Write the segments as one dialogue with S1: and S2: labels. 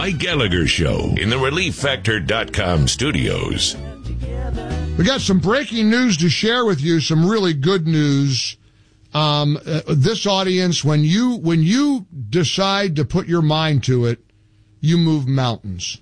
S1: Mike Gallagher Show in the ReliefFactor.com studios.
S2: We got some breaking news to share with you, some really good news. This audience, when you decide to put your mind to it, you move mountains.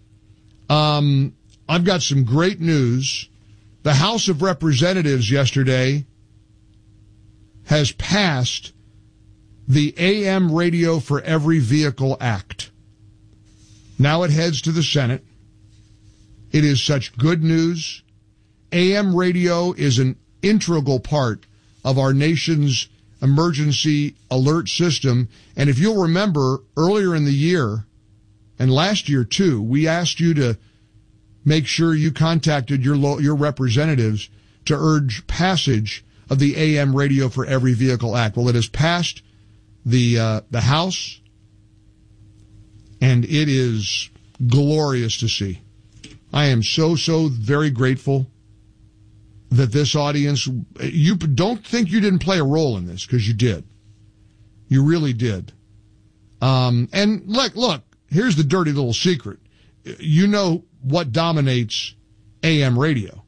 S2: I've got some great news. The House of Representatives yesterday has passed the AM Radio for Every Vehicle Act. Now it heads to the Senate. It is such good news. AM radio is an integral part of our nation's emergency alert system. And if you'll remember, earlier in the year, and last year too, we asked you to make sure you contacted your representatives to urge passage of the AM Radio for Every Vehicle Act. Well, it has passed the House, and it is glorious to see. I am so very grateful that this audience, you don't think you didn't play a role in this, because you did. You really did. And look, here's the dirty little secret. You know what dominates AM radio?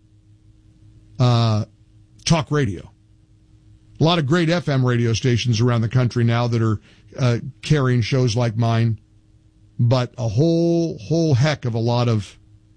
S2: Talk radio. A lot of great FM radio stations around the country now that are carrying shows like mine, but a whole heck of a lot of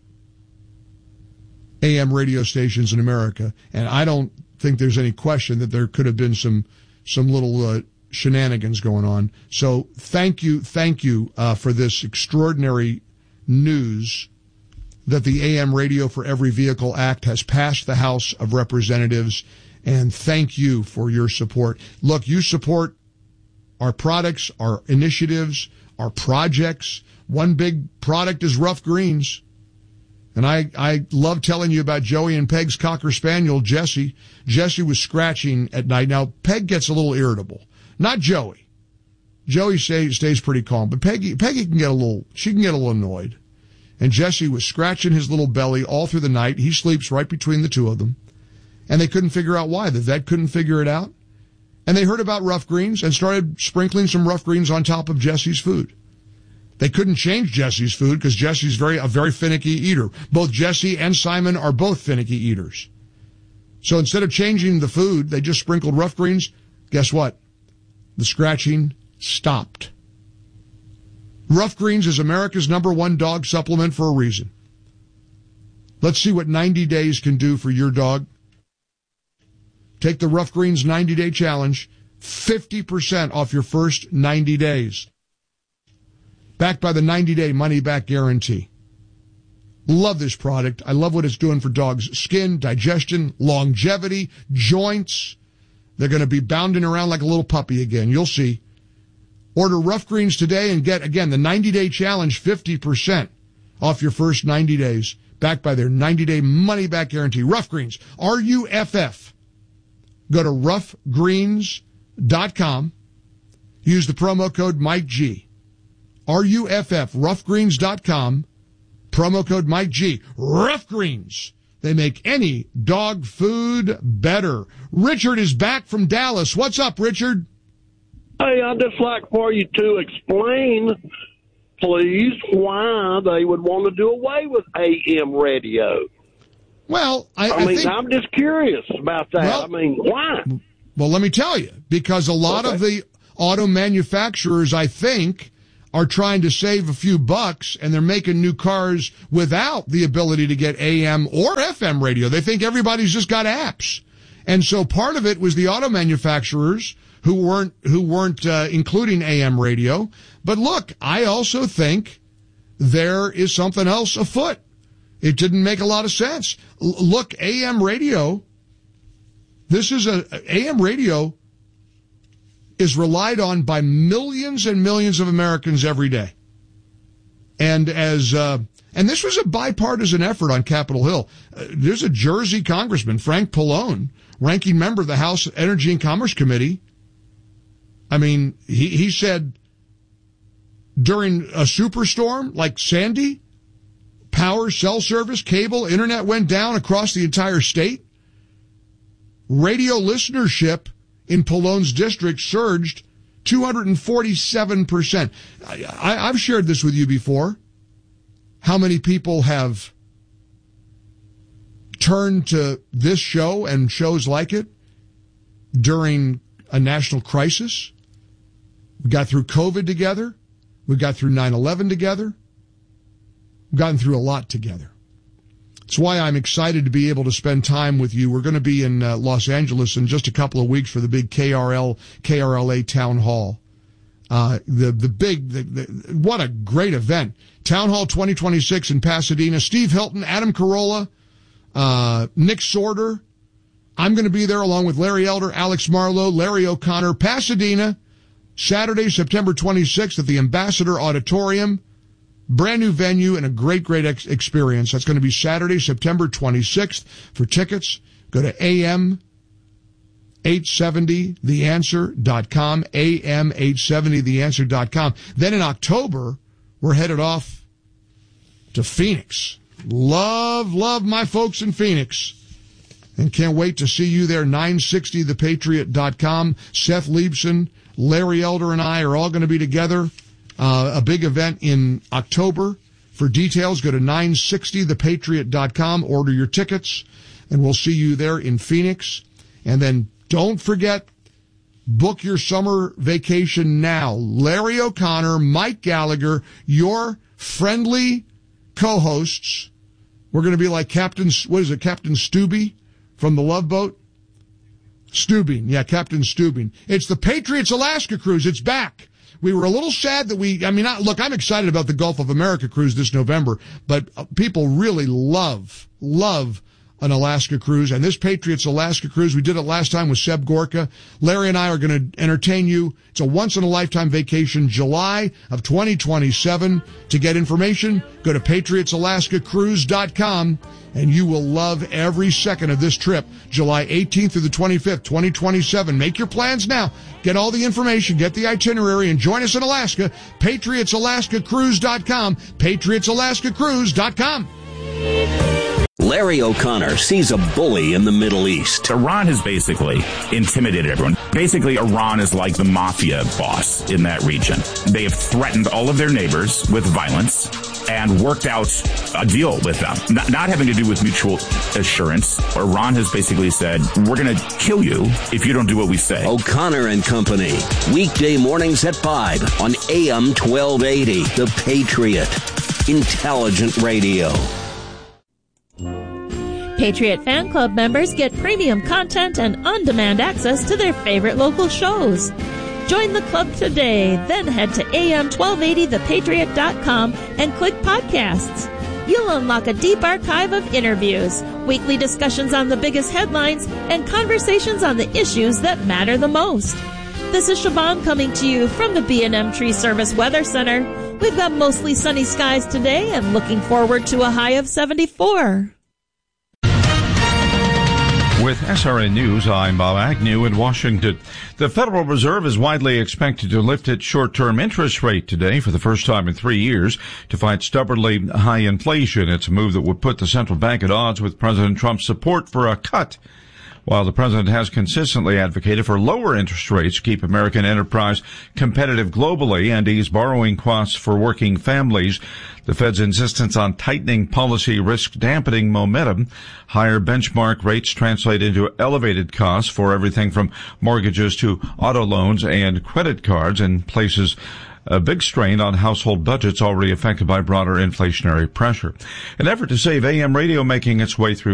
S2: AM radio stations in America, and I don't think there's any question that there could have been some little shenanigans going on. So thank you for this extraordinary news that the AM Radio for Every Vehicle Act has passed the House of Representatives, and thank you for your support. Look, you support our products, our initiatives, our projects. One big product is Rough Greens. And I love telling you about Joey and Peg's Cocker Spaniel, Jessie. Jessie was scratching at night. Now, Peg gets a little irritable. Not Joey. Joey stays pretty calm. But Peggy can get a little annoyed. And Jessie was scratching his little belly all through the night. He sleeps right between the two of them. And they couldn't figure out why. The vet couldn't figure it out. And they heard about Rough Greens and started sprinkling some Rough Greens on top of Jessie's food. They couldn't change Jessie's food because Jessie's a very finicky eater. Both Jessie and Simon are both finicky eaters. So instead of changing the food, they just sprinkled Rough Greens. Guess what? The scratching stopped. Rough Greens is America's #1 dog supplement for a reason. Let's see what 90 days can do for your dog. Take the Rough Greens 90-day challenge, 50% off your first 90 days. Backed by the 90-day money-back guarantee. Love this product. I love what it's doing for dogs' skin, digestion, longevity, joints. They're going to be bounding around like a little puppy again. You'll see. Order Rough Greens today and get, again, the 90-day challenge, 50% off your first 90 days. Backed by their 90-day money-back guarantee. Rough Greens, RUFF. Go to roughgreens.com. Use the promo code MikeG. RUFF, roughgreens.com, promo code Mike G. Rough Greens. They make any dog food better. Richard is back from Dallas. What's up, Richard?
S3: Hey, I'd just like for you to explain, please, why they would want to do away with AM radio.
S2: Well, I think,
S3: I'm just curious about that.
S2: Well,
S3: why?
S2: Well, let me tell you, because a lot of the auto manufacturers, I think, are trying to save a few bucks, and they're making new cars without the ability to get AM or FM radio. They think everybody's just got apps. And so part of it was the auto manufacturers who weren't including AM radio. But look, I also think there is something else afoot. It didn't make a lot of sense. Look, AM radio, AM radio is relied on by millions and millions of Americans every day. And and this was a bipartisan effort on Capitol Hill. There's a Jersey congressman, Frank Pallone, ranking member of the House Energy and Commerce Committee. I mean, he said during a superstorm like Sandy, power, cell service, cable, internet went down across the entire state. Radio listenership in Pallone's district surged 247%. I've shared this with you before. How many people have turned to this show and shows like it during a national crisis? We got through COVID together. We got through 9/11 together. We've gotten through a lot together. That's why I'm excited to be able to spend time with you. We're going to be in Los Angeles in just a couple of weeks for the big KRLA town hall. What a great event. Town Hall 2026 in Pasadena. Steve Hilton, Adam Carolla, Nick Sorter. I'm going to be there along with Larry Elder, Alex Marlowe, Larry O'Connor. Pasadena, Saturday, September 26th at the Ambassador Auditorium. Brand new venue and a great experience. That's going to be Saturday, September 26th. For tickets, go to am870theanswer.com, am870theanswer.com. Then in October, we're headed off to Phoenix. Love my folks in Phoenix. And can't wait to see you there, 960thepatriot.com. Seth Leibson, Larry Elder, and I are all going to be together. A big event in October. For details, go to 960thepatriot.com, order your tickets, and we'll see you there in Phoenix. And then don't forget, book your summer vacation now. Larry O'Connor, Mike Gallagher, your friendly co-hosts. We're going to be like Captain Stubbe from the Love Boat? Stubing. Yeah, Captain Stubing. It's the Patriots Alaska Cruise. It's back. We were a little sad that look, I'm excited about the Gulf of America cruise this November, but people really love an Alaska cruise. And this Patriots Alaska cruise, we did it last time with Seb Gorka. Larry and I are going to entertain you. It's a once-in-a-lifetime vacation, July of 2027. To get information, go to patriotsalaskacruise.com, and you will love every second of this trip, July 18th through the 25th, 2027. Make your plans now. Get all the information, get the itinerary, and join us in Alaska. patriotsalaskacruise.com, patriotsalaskacruise.com.
S4: Larry O'Connor sees a bully in the Middle East.
S5: Iran has basically intimidated everyone. Basically, Iran is like the mafia boss in that region. They have threatened all of their neighbors with violence and worked out a deal with them, not having to do with mutual assurance. Iran has basically said, we're going to kill you if you don't do what we say.
S4: O'Connor and Company, weekday mornings at 5 on AM 1280, The Patriot. Intelligent radio.
S6: Patriot Fan Club members get premium content and on-demand access to their favorite local shows. Join the club today, then head to am1280thepatriot.com and click podcasts. You'll unlock a deep archive of interviews, weekly discussions on the biggest headlines, and conversations on the issues that matter the most. This is Siobhan coming to you from the B&M Tree Service Weather Center. We've got mostly sunny skies today and looking forward to a high of 74.
S7: With SRN News, I'm Bob Agnew in Washington. The Federal Reserve is widely expected to lift its short-term interest rate today for the first time in 3 years to fight stubbornly high inflation. It's a move that would put the central bank at odds with President Trump's support for a cut. While the president has consistently advocated for lower interest rates to keep American enterprise competitive globally and ease borrowing costs for working families, the Fed's insistence on tightening policy risk dampening momentum. Higher benchmark rates translate into elevated costs for everything from mortgages to auto loans and credit cards, and places a big strain on household budgets already affected by broader inflationary pressure. An effort to save AM radio making its way through